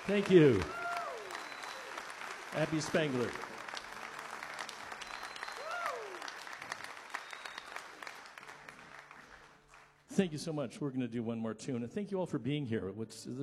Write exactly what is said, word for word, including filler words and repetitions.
Thank you. Abby Spangler. Thank you so much. We're going to do one more tune. And thank you all for being here. What's